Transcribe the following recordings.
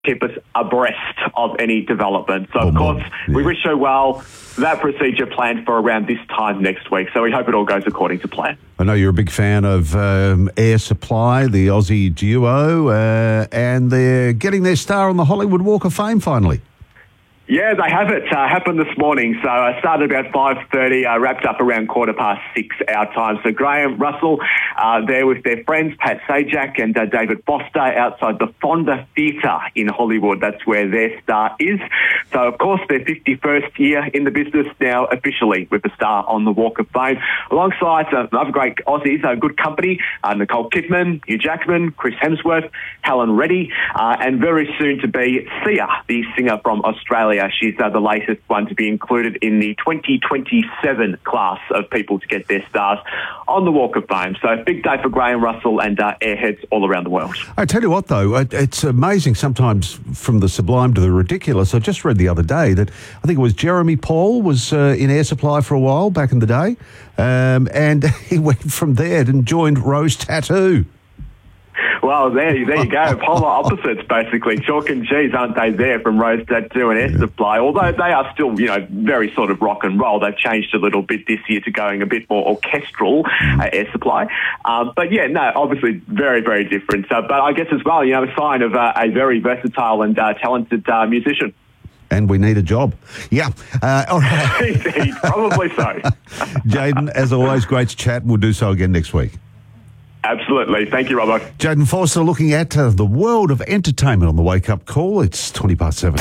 keep us abreast of any development. So, of course, we wish her well. That procedure planned for around this time next week. So we hope it all goes according to plan. I know you're a big fan of Air Supply, the Aussie duo, and they're getting their star on the Hollywood Walk of Fame finally. Yeah, they have it. Happened this morning. So I started about 5:30, wrapped up around 6:15 our time. So Graham Russell there with their friends, Pat Sajak and David Foster, outside the Fonda Theatre in Hollywood. That's where their star is. So, of course, their 51st year in the business now officially with the star on the Walk of Fame. Alongside other great Aussies, good company, Nicole Kidman, Hugh Jackman, Chris Hemsworth, Helen Reddy, and very soon to be Sia, the singer from Australia. She's the latest one to be included in the 2027 class of people to get their stars on the Walk of Fame. So big day for Graham Russell and airheads all around the world. I tell you what, though, it's amazing sometimes from the sublime to the ridiculous. I just read the other day that I think it was Jeremy Paul was in Air Supply for a while back in the day, and he went from there and joined Rose Tattoo. Well, there you go. Polar opposites, basically. Chalk and cheese, aren't they, there from Rose Tattoo and Air Supply? Although they are still, very sort of rock and roll. They've changed a little bit this year to going a bit more orchestral, Air Supply. But, yeah, no, obviously very, very different. But I guess as well, a sign of a very versatile and talented musician. And we need a job. Yeah. All right. Indeed, probably so. Jayden, as always, great to chat. We'll do so again next week. Absolutely. Thank you, Robbo. Jayden Foster looking at the world of entertainment on the Wake Up Call. It's 7:20.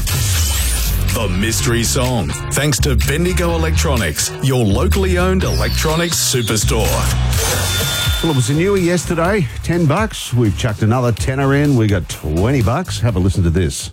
The Mystery Song. Thanks to Bendigo Electronics, your locally owned electronics superstore. Well, it was a newie yesterday. $10. We've chucked another tenner in. We got $20. Have a listen to this.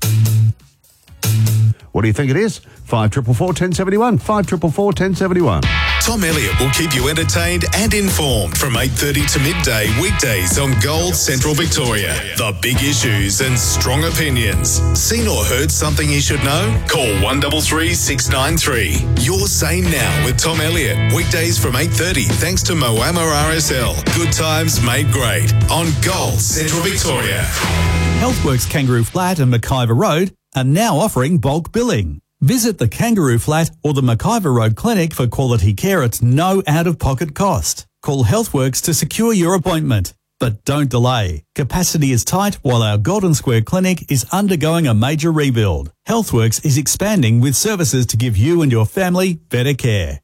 What do you think it is? 5444 1071. 5444 1071. Tom Elliott will keep you entertained and informed from 8:30 to midday weekdays on Gold Central Victoria. The big issues and strong opinions. Seen or heard something you should know? Call 133 693. You're Sane Now with Tom Elliott. Weekdays from 8:30 thanks to Moama RSL. Good times made great on Gold Central Victoria. Healthworks Kangaroo Flat and McIver Road are now offering bulk billing. Visit the Kangaroo Flat or the McIver Road Clinic for quality care at no out-of-pocket cost. Call Healthworks to secure your appointment. But don't delay. Capacity is tight while our Golden Square Clinic is undergoing a major rebuild. Healthworks is expanding with services to give you and your family better care.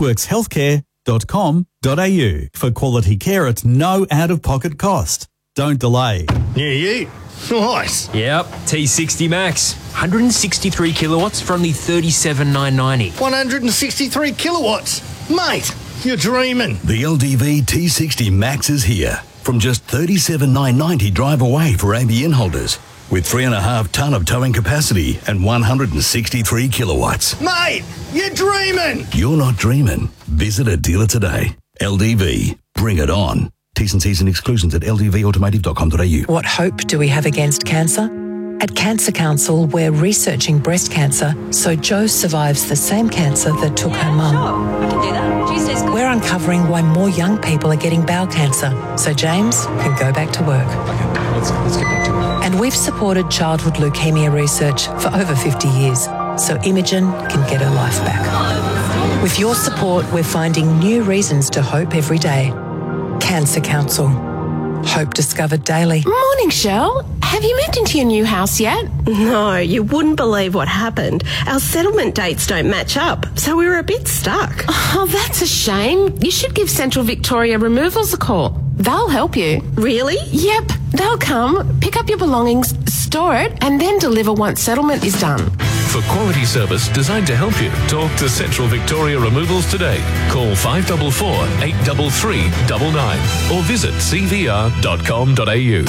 healthworkshealthcare.com.au for quality care at no out-of-pocket cost. Don't delay. Yeah. Nice. Yep, T60 Max. 163 kilowatts for only $37,990. 163 kilowatts. Mate, you're dreaming. The LDV T60 Max is here. From just $37,990 drive away for ABN holders. With 3.5 tonne of towing capacity and 163 kilowatts. Mate, you're dreaming. You're not dreaming. Visit a dealer today. LDV. Bring it on. T's and C's and exclusions at ldvautomotive.com.au. What hope do we have against cancer? At Cancer Council, we're researching breast cancer so Jo survives the same cancer that took her mum. Sure, I can do that. Tuesday's good. We're uncovering why more young people are getting bowel cancer so James can go back to work. Okay, let's get back to it. And we've supported childhood leukemia research for over 50 years so Imogen can get her life back. With your support, we're finding new reasons to hope every day. Cancer Council. Hope discovered daily. Morning, Shell. Have you moved into your new house yet? No, you wouldn't believe what happened. Our settlement dates don't match up, so we were a bit stuck. Oh, that's a shame. You should give Central Victoria Removals a call. They'll help you. Really? Yep. They'll come, pick up your belongings, store it, and then deliver once settlement is done. For quality service designed to help you, talk to Central Victoria Removals today. Call 544 833 99 or visit cvr.com.au.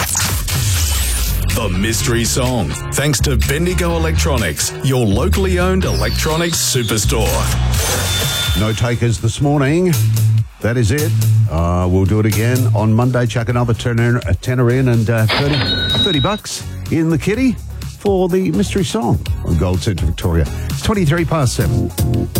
The Mystery Song. Thanks to Bendigo Electronics, your locally owned electronics superstore. No takers this morning. That is it. We'll do it again on Monday. Chuck another tenner in and $30 in the kitty for the Mystery Song on Gold Central Victoria. It's 7:23.